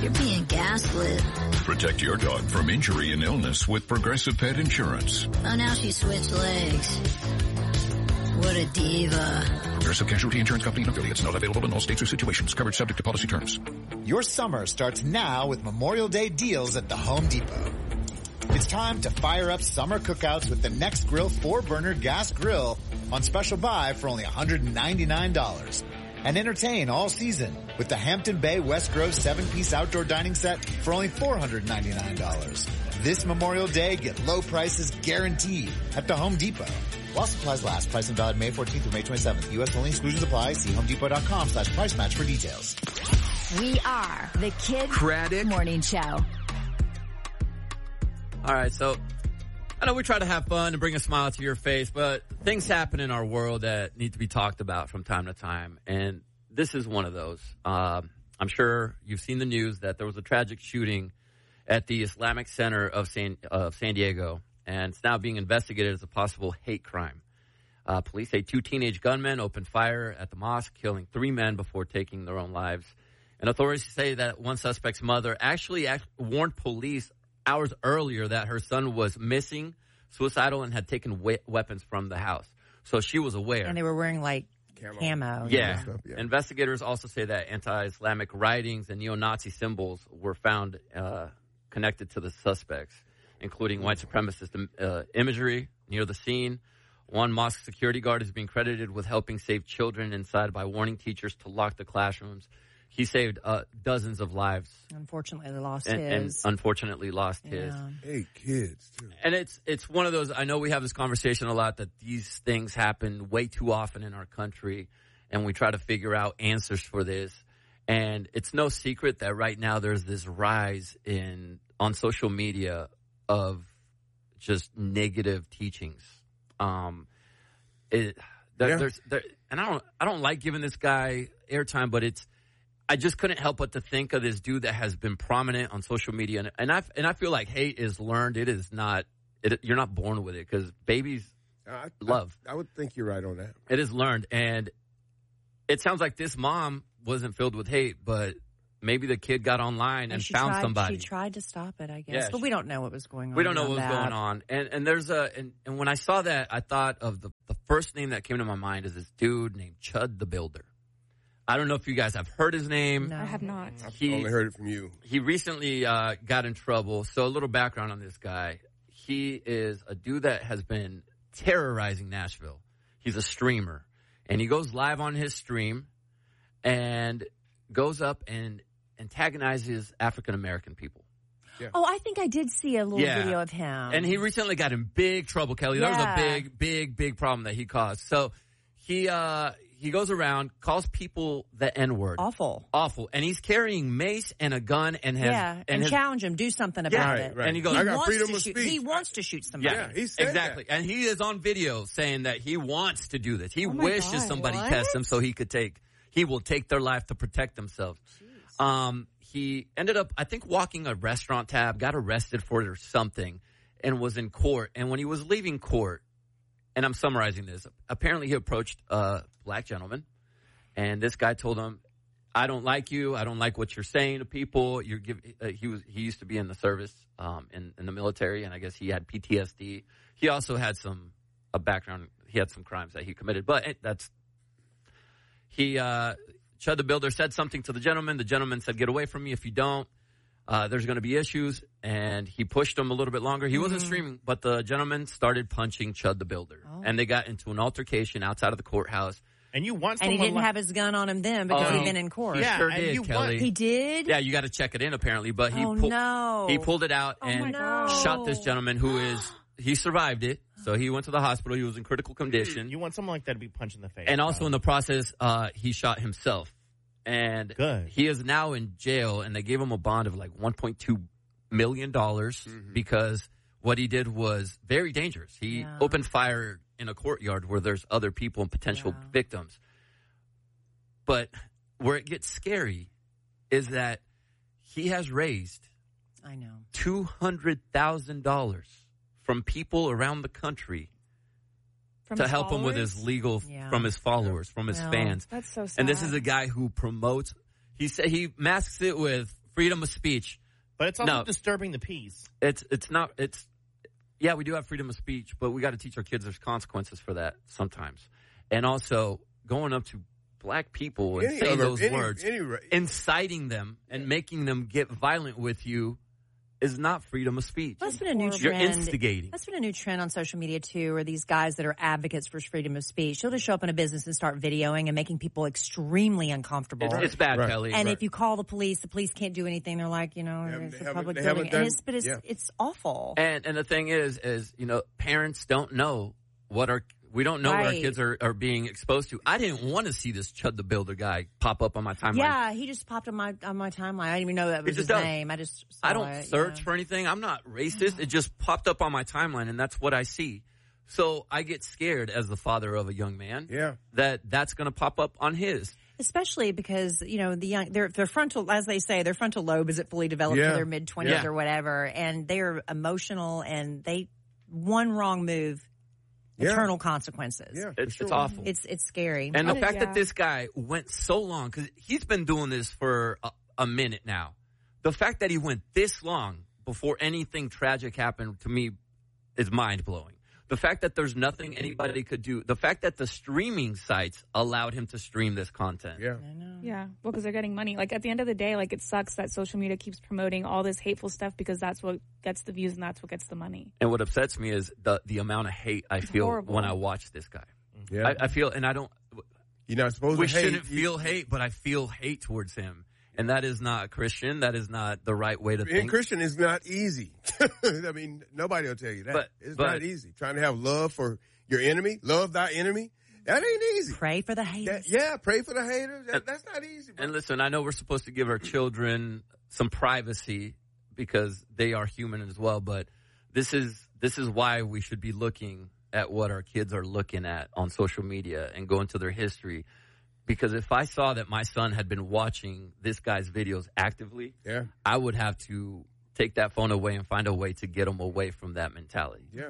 You're being gaslit. Protect your dog from injury and illness with Progressive Pet Insurance. Oh, now she switched legs. What a diva. Progressive Casualty Insurance Company and affiliates. Not available in all states or situations. Coverage subject to policy terms. Your summer starts now with Memorial Day deals at the Home Depot. It's time to fire up summer cookouts with the Nextgrill 4-burner gas grill on special buy for only $199. And entertain all season with the Hampton Bay West Grove 7-piece outdoor dining set for only $499. This Memorial Day, get low prices guaranteed at the Home Depot. While supplies last, price and valid May 14th through May 27th. U.S. only, exclusions apply. See homedepot.com/price match for details. We are the Kid Craddock Morning Show. All right, so I know we try to have fun and bring a smile to your face, but things happen in our world that need to be talked about from time to time, and this is one of those. I'm sure you've seen the news that there was a tragic shooting at the Islamic Center of San Diego, and it's now being investigated as a possible hate crime. Police say 2 teenage gunmen opened fire at the mosque, killing 3 men before taking their own lives. And authorities say that one suspect's mother actually warned police hours earlier that her son was missing, suicidal, and had taken weapons from the house. So she was aware. And they were wearing, like, camo. Yeah. Investigators also say that anti-Islamic writings and neo-Nazi symbols were found connected to the suspects, including white supremacist imagery near the scene. One mosque security guard is being credited with helping save children inside by warning teachers to lock the classrooms. He saved dozens of lives. Unfortunately, they lost his. And unfortunately lost his. 8 kids, too. And it's one of those, I know we have this conversation a lot that these things happen way too often in our country, and we try to figure out answers for this. And it's no secret that right now there's this rise on social media of just negative teachings. And I don't like giving this guy airtime, but I just couldn't help but to think of this dude that has been prominent on social media, and I feel like hate is learned. It is not. You're not born with it because babies love. I would think you're right on that. It is learned, and it sounds like this mom wasn't filled with hate, but maybe the kid got online and found somebody. She tried to stop it, I guess, yeah, but we don't know what was going on. We don't know what was going on, and there's and when I saw that, I thought of the first name that came to my mind is this dude named Chud the Builder. I don't know if you guys have heard his name. No, I have not. I've only heard it from you. He recently got in trouble. So a little background on this guy. He is a dude that has been terrorizing Nashville. He's a streamer. And he goes live on his stream and goes up and antagonizes African-American people. Yeah. Oh, I think I did see a little video of him. And he recently got in big trouble, Kelly. There was a big problem that he caused. So he goes around, calls people the N-word. Awful. And he's carrying mace and a gun and has... and challenge him. Do something about it. Right. And he goes, I got freedom of speech. He wants to shoot somebody. Yeah, he said exactly. That. And he is on video saying that he wants to do this. He wishes somebody tests him so he will take their life to protect themselves. Jeez. He ended up, I think, walking a restaurant tab, got arrested for it or something, and was in court. And when he was leaving court, and I'm summarizing this, apparently he approached a black gentleman, and this guy told him, I don't like you. I don't like what you're saying to people. He used to be in the service in the military, and I guess he had PTSD. He also had a background. He had some crimes that he committed, but Chud the Builder said something to the gentleman. The gentleman said, get away from me if you don't. There's going to be issues, and he pushed him a little bit longer. He wasn't streaming, but the gentleman started punching Chud the Builder, and they got into an altercation outside of the courthouse. And you want and he didn't have his gun on him then because he'd been in court. He sure did, Kelly. He did? Yeah, you got to check it in apparently, but he pulled it out and shot this gentleman he survived it. So he went to the hospital. He was in critical condition. You want someone like that to be punched in the face. And also in the process, he shot himself. And he is now in jail, and they gave him a bond of like $1.2 million because what he did was very dangerous. He opened fire in a courtyard where there's other people and potential victims. But where it gets scary is that he has raised $200,000 from people around the country to help him with his legal, from his followers, from his fans. That's so sad. And this is a guy who promotes, he masks it with freedom of speech. But it's also disturbing the peace. It's not. Yeah, we do have freedom of speech, but we got to teach our kids there's consequences for that sometimes. And also going up to black people and saying those words, inciting them and making them get violent with you is not freedom of speech. That's been a new trend. You're instigating. That's been a new trend on social media, too, where these guys that are advocates for freedom of speech, they'll just show up in a business and start videoing and making people extremely uncomfortable. It's bad, Kelly. And if you call the police can't do anything. They're like, it's a public building. It's awful. And the thing is, parents don't know we don't know what our kids are being exposed to. I didn't want to see this Chud the Builder guy pop up on my timeline. Yeah, he just popped on my timeline. I didn't even know that was his name. I don't search for anything. I'm not racist. It just popped up on my timeline, and that's what I see. So I get scared as the father of a young man. Yeah, that's going to pop up on his. Especially because, the young, their frontal, as they say, their frontal lobe isn't fully developed to their mid-20s or whatever, and they're emotional, and one wrong move. Eternal consequences. Yeah, it's awful. It's scary. And the fact that this guy went so long, because he's been doing this for a minute now. The fact that he went this long before anything tragic happened, to me, is mind-blowing. The fact that there's nothing anybody could do. The fact that the streaming sites allowed him to stream this content. Yeah. I know. Yeah. Well, because they're getting money. Like, at the end of the day, it sucks that social media keeps promoting all this hateful stuff because that's what gets the views and that's what gets the money. And what upsets me is the amount of hate I feel when I watch this guy. Yeah. I feel, and I don't. You're not supposed to hate. We shouldn't feel hate, but I feel hate towards him. And that is not Christian. That is not the right way to think. Being Christian is not easy. I mean, nobody will tell you that. It's not easy. Trying to have love for your enemy, love thy enemy, that ain't easy. Pray for the haters. Pray for the haters. That's not easy. Bro. And listen, I know we're supposed to give our children some privacy because they are human as well, but this is why we should be looking at what our kids are looking at on social media and go into their history. Because if I saw that my son had been watching this guy's videos actively, I would have to take that phone away and find a way to get him away from that mentality. Yeah.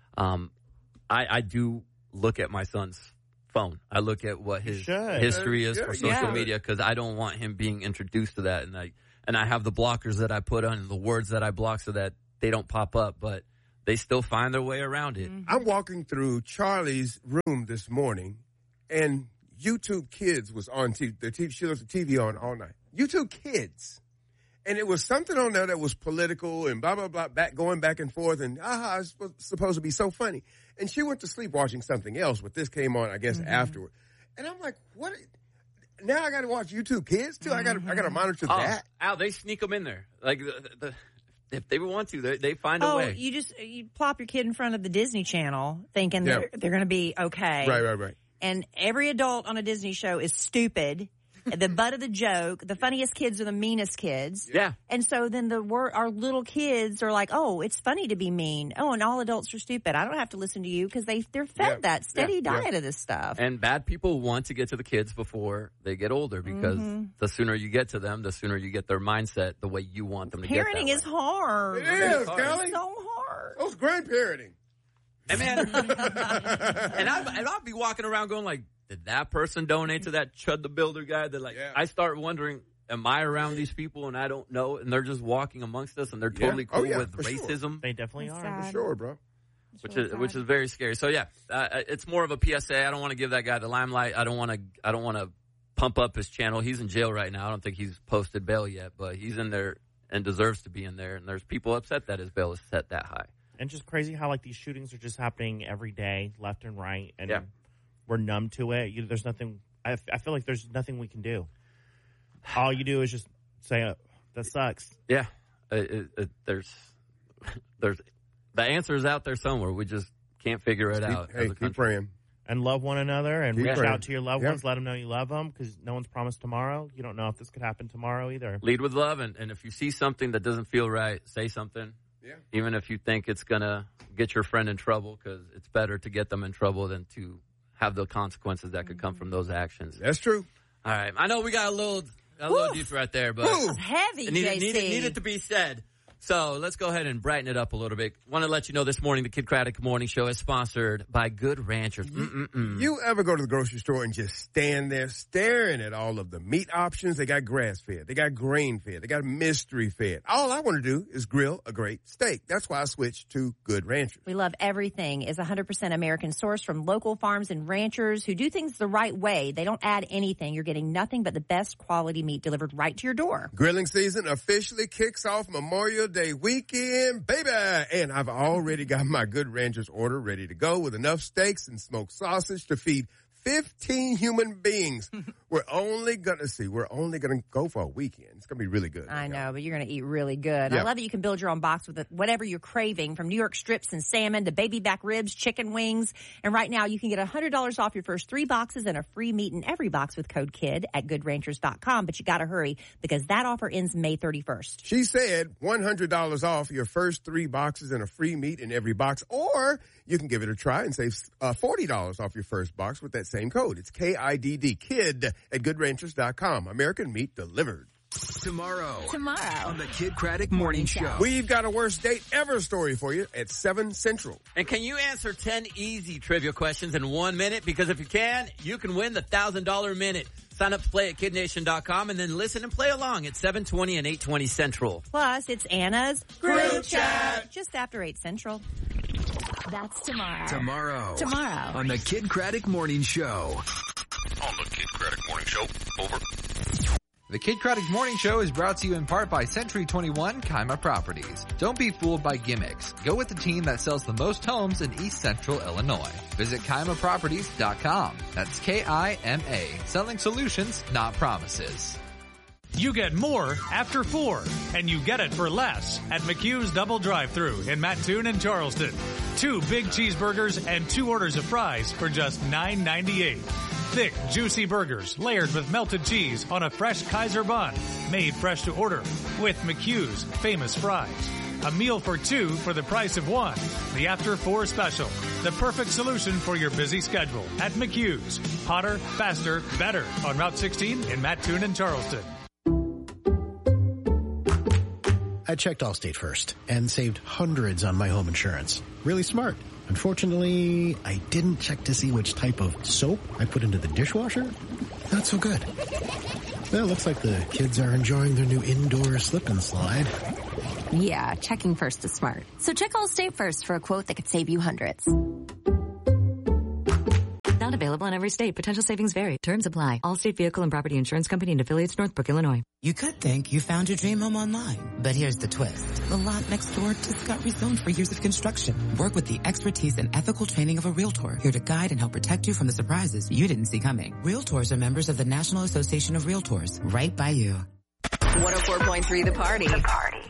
I do look at my son's phone. I look at what his history is for social media because I don't want him being introduced to that. And I have the blockers that I put on and the words that I block so that they don't pop up, but they still find their way around it. Mm-hmm. I'm walking through Charlie's room this morning, and YouTube Kids was on TV. She left the TV on all night. YouTube Kids. And it was something on there that was political and blah, blah, blah, going back and forth. And, it's supposed to be so funny. And she went to sleep watching something else, but this came on, I guess, afterward. And I'm like, what? Now I got to watch YouTube Kids, too? I got to monitor that? Al, they sneak them in there. Like, if they want to, they find a way. You plop your kid in front of the Disney Channel thinking they're going to be okay. Right. And every adult on a Disney show is stupid. The butt of the joke. The funniest kids are the meanest kids. Yeah. And so then our little kids are like, oh, it's funny to be mean. Oh, and all adults are stupid. I don't have to listen to you because they're fed that steady diet of this stuff. And bad people want to get to the kids before they get older because the sooner you get to them, the sooner you get their mindset the way you want them to get that way. Parenting is hard. It is, Kelly. It's so hard. Those grandparenting. And man, and I'd be walking around going like, did that person donate to that Chud the Builder guy? I start wondering, am I around these people and I don't know, and they're just walking amongst us and they're totally cool with racism? Sure. They definitely are. For sure, bro. Which is very scary. So yeah, it's more of a PSA. I don't want to give that guy the limelight. I don't want to pump up his channel. He's in jail right now. I don't think he's posted bail yet, but he's in there and deserves to be in there. And there's people upset that his bail is set that high. And just crazy how these shootings are just happening every day, left and right, and we're numb to it. There's nothing. I feel like there's nothing we can do. All you do is just say, "That sucks." Yeah, there's the answer is out there somewhere. We just can't figure it out. Keep praying and love one another, and reach out to your loved ones. Let them know you love them because no one's promised tomorrow. You don't know if this could happen tomorrow either. Lead with love, and if you see something that doesn't feel right, say something. Yeah. Even if you think it's going to get your friend in trouble, because it's better to get them in trouble than to have the consequences that could come from those actions. That's true. All right. I know we got a little deep right there, but it's heavy, it needed to be said. So let's go ahead and brighten it up a little bit. Want to let you know this morning the Kid Craddock Morning Show is sponsored by Good Ranchers. You ever go to the grocery store and just stand there staring at all of the meat options? They got grass-fed. They got grain-fed. They got mystery-fed. All I want to do is grill a great steak. That's why I switched to Good Ranchers. We love everything is 100% American sourced from local farms and ranchers who do things the right way. They don't add anything. You're getting nothing but the best quality meat delivered right to your door. Grilling season officially kicks off Memorial Day weekend, baby. And I've already got my Good Ranchers order ready to go with enough steaks and smoked sausage to feed 15 human beings. We're only going to go for a weekend. It's going to be really good. I know, but you're going to eat really good. Yeah. I love that you can build your own box with whatever you're craving, from New York strips and salmon to baby back ribs, chicken wings. And right now you can get $100 off your first 3 boxes and a free meat in every box with code KID at goodranchers.com. But you got to hurry because that offer ends May 31st. She said $100 off your first 3 boxes and a free meat in every box, or you can give it a try and save $40 off your first box with that same code. It's KIDD, KID, at goodranchers.com. American meat delivered. Tomorrow on the Kid Craddock Morning Show. We've got a worst date ever story for you at 7 Central. And can you answer 10 easy trivia questions in 1 minute? Because if you can win the $1,000 minute. Sign up to play at kidnation.com and then listen and play along at 7:20 and 8:20 Central. Plus, it's Anna's Group Chat just after 8 Central. That's tomorrow. Tomorrow on the Kid Craddock Morning Show. On the Kid Craddock Morning Show. Over. The Kid Craddock Morning Show is brought to you in part by Century 21 Kima Properties. Don't be fooled by gimmicks. Go with the team that sells the most homes in East Central Illinois. Visit KimaProperties.com. That's K-I-M-A. Selling solutions, not promises. You get more after 4, and you get it for less at McHugh's Double Drive-Thru in Mattoon and Charleston. 2 big cheeseburgers and 2 orders of fries for just $9.98. Thick, juicy burgers layered with melted cheese on a fresh Kaiser bun, made fresh to order with McHugh's famous fries. A meal for 2 for the price of 1. The After 4 special. The perfect solution for your busy schedule at McHugh's. Hotter, faster, better on Route 16 in Mattoon and Charleston. I checked Allstate first and saved hundreds on my home insurance. Really smart. Unfortunately, I didn't check to see which type of soap I put into the dishwasher. Not so good. Well, looks like the kids are enjoying their new indoor slip and slide. Yeah, checking first is smart. So check Allstate first for a quote that could save you hundreds. Not available in every state. Potential savings vary. Terms apply. Allstate Vehicle and Property Insurance Company and affiliates, Northbrook, Illinois. You could think you found your dream home online, but here's the twist. The lot next door just got rezoned for years of construction. Work with the expertise and ethical training of a Realtor, here to guide and help protect you from the surprises you didn't see coming. Realtors are members of the National Association of Realtors, right by you. 104.3 The Party.